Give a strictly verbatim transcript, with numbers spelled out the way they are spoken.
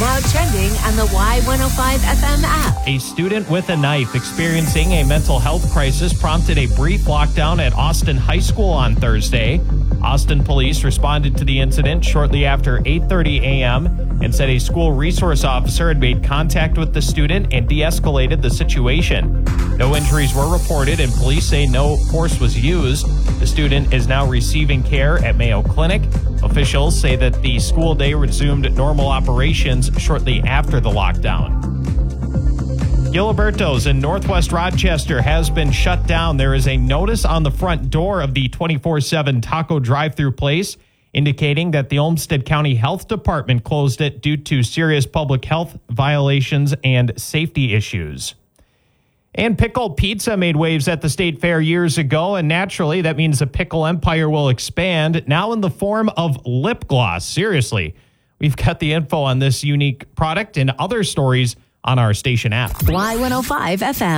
Now trending on the Y one oh five F M app. A student with a knife experiencing a mental health crisis prompted a brief lockdown at Austin High School on Thursday. Austin police responded to the incident shortly after eight thirty a.m. and said a school resource officer had made contact with the student and de-escalated the situation. No injuries were reported, and police say no force was used. The student is now receiving care at Mayo Clinic. Officials say that the school day resumed normal operations shortly after the lockdown. Giliberto's in Northwest Rochester has been shut down. There is a notice on the front door of the twenty-four seven taco drive-thru place indicating that the Olmsted County Health Department closed it due to serious public health violations and safety issues. And Pickled Pizza made waves at the State Fair years ago, and naturally that means the pickle empire will expand, now in the form of lip gloss. Seriously, we've got the info on this unique product and other stories on our station app. Y one oh five F M.